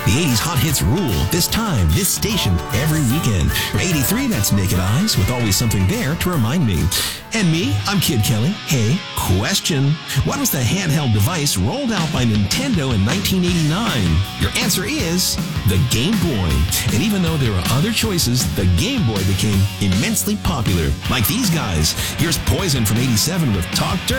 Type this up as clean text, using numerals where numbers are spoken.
The 80s hot hits rule. This time, this station, every weekend. For 83, that's Naked Eyes, with always something there to remind me. And me, I'm Kid Kelly. Hey, question. What was the handheld device rolled out by Nintendo in 1989? Your answer is the Game Boy. And even though there are other choices, the Game Boy became immensely popular. Like these guys. Here's Poison from 87 with Talk Dirty.